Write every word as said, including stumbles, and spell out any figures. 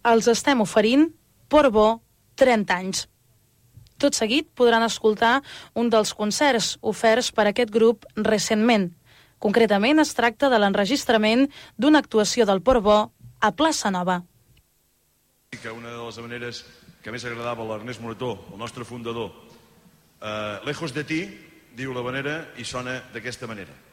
els estem oferint Portbó trenta anys. Tot seguit podran escoltar un dels concerts oferts per aquest grup recentment. Concretament es tracta de l'enregistrament d'una actuació del Portbó a Plaça Nova. Una de les maneres que més agradava a l'Ernest Morató, el nostre fundador, eh, lejos de ti, diu l'havanera, i sona d'aquesta manera.